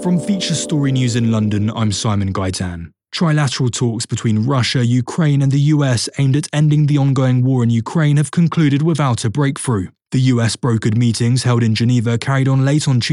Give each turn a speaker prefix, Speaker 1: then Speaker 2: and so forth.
Speaker 1: From Feature Story News in London, I'm Simon Gaitan. Trilateral talks between Russia, Ukraine and the US aimed at ending the ongoing war in Ukraine have concluded without a breakthrough. The US-brokered meetings held in Geneva carried on late on Tuesday